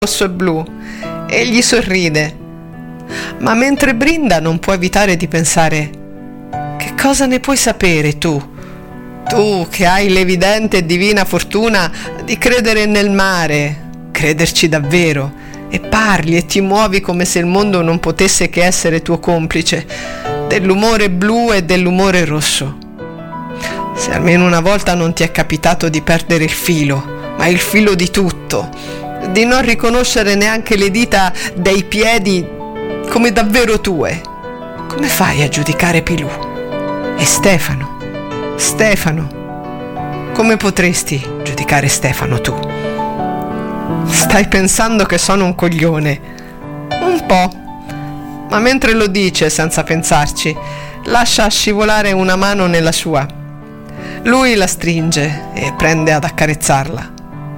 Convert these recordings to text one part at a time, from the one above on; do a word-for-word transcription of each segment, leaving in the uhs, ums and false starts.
rosso e blu e gli sorride, ma mentre brinda non può evitare di pensare: che cosa ne puoi sapere tu? Tu che hai l'evidente e divina fortuna di credere nel mare, crederci davvero, e parli e ti muovi come se il mondo non potesse che essere tuo complice dell'umore blu e dell'umore rosso. Se almeno una volta non ti è capitato di perdere il filo, ma il filo di tutto, di non riconoscere neanche le dita dei piedi come davvero tue, come fai a giudicare Pilù? E Stefano? Stefano? Come potresti giudicare Stefano tu? Stai pensando che sono un coglione? Un po'. Ma mentre lo dice senza pensarci, lascia scivolare una mano nella sua. Lui la stringe e prende ad accarezzarla.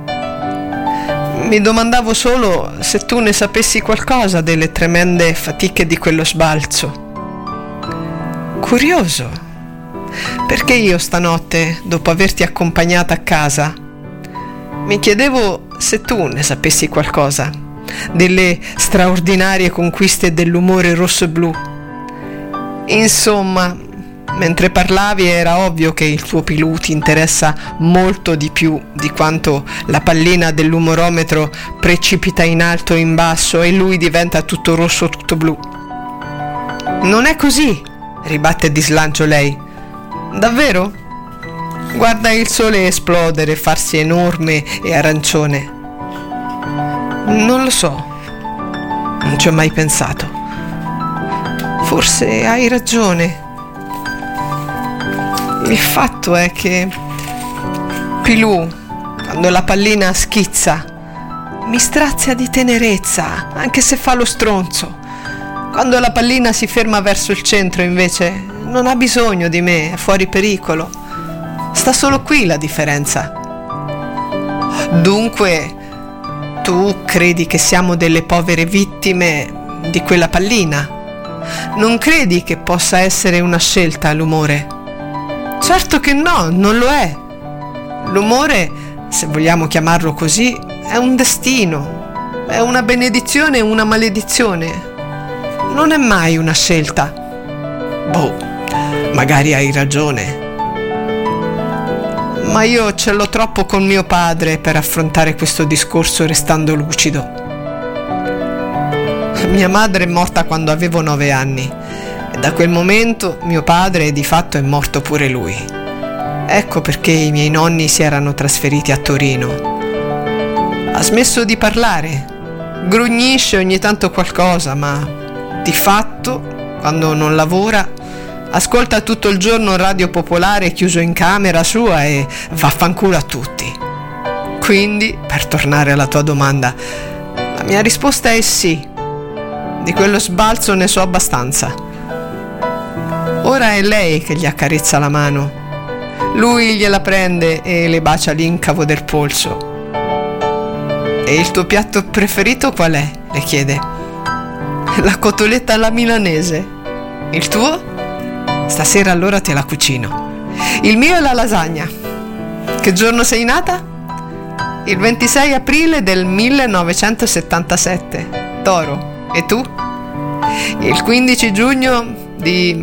Mi domandavo solo se tu ne sapessi qualcosa delle tremende fatiche di quello sbalzo. Curioso, perché io stanotte, dopo averti accompagnata a casa, mi chiedevo se tu ne sapessi qualcosa delle straordinarie conquiste dell'umore rosso e blu. Insomma, mentre parlavi era ovvio che il tuo Pilù ti interessa molto di più di quanto la pallina dell'umorometro precipita in alto e in basso e lui diventa tutto rosso, tutto blu. Non è così, ribatte di slancio lei. Davvero? Guarda il sole esplodere, farsi enorme e arancione. Non lo so, non ci ho mai pensato. Forse hai ragione. Il fatto è che Pilù, quando la pallina schizza, mi strazia di tenerezza, anche se fa lo stronzo. Quando la pallina si ferma verso il centro, invece, non ha bisogno di me, è fuori pericolo. Sta solo qui la differenza. Dunque, tu credi che siamo delle povere vittime di quella pallina? Non credi che possa essere una scelta l'umore? Certo che no, non lo è. L'umore, se vogliamo chiamarlo così, è un destino, è una benedizione e una maledizione. Non è mai una scelta. Boh, magari hai ragione. Ma io ce l'ho troppo con mio padre per affrontare questo discorso restando lucido. Mia madre è morta quando avevo nove anni e da quel momento mio padre di fatto è morto pure lui. Ecco perché i miei nonni si erano trasferiti a Torino. Ha smesso di parlare, grugnisce ogni tanto qualcosa, ma di fatto, quando non lavora, ascolta tutto il giorno radio popolare chiuso in camera sua e vaffanculo a tutti. Quindi, per tornare alla tua domanda, la mia risposta è sì. Di quello sbalzo ne so abbastanza. Ora è lei che gli accarezza la mano. Lui gliela prende e le bacia l'incavo del polso. E il tuo piatto preferito qual è? Le chiede. La cotoletta alla milanese. Il tuo? Stasera allora te la cucino. Il mio è la lasagna. Che giorno sei nata? Il ventisei aprile del millenovecentosettantasette. Toro. E tu? Il quindici giugno di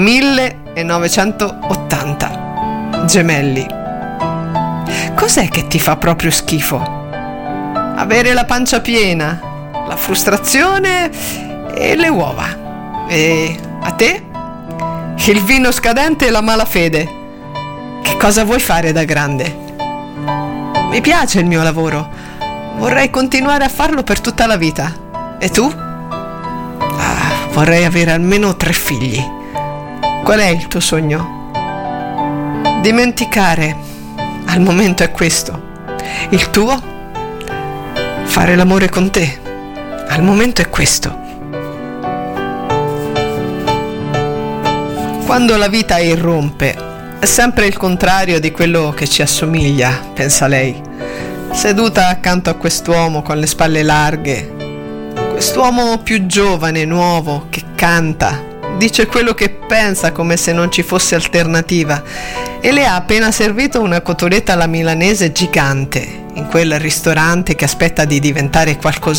millenovecentottanta. Gemelli. Cos'è che ti fa proprio schifo? Avere la pancia piena, la frustrazione e le uova. E a te? Il vino scadente e la malafede. Che cosa vuoi fare da grande? Mi piace il mio lavoro. Vorrei continuare a farlo per tutta la vita. E tu? Ah, vorrei avere almeno tre figli. Qual è il tuo sogno? Dimenticare. Al momento è questo. Il tuo? Fare l'amore con te. Al momento è questo. Quando la vita irrompe, è sempre il contrario di quello che ci assomiglia, pensa lei, seduta accanto a quest'uomo con le spalle larghe, quest'uomo più giovane, nuovo, che canta, dice quello che pensa come se non ci fosse alternativa e le ha appena servito una cotoletta alla milanese gigante in quel ristorante che aspetta di diventare qualcosa